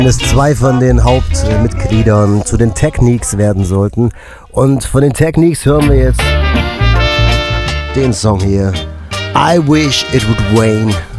dass zwei von den Hauptmitgliedern zu den Techniques werden sollten. Und von den Techniques hören wir jetzt den Song hier. I Wish It Would Wane.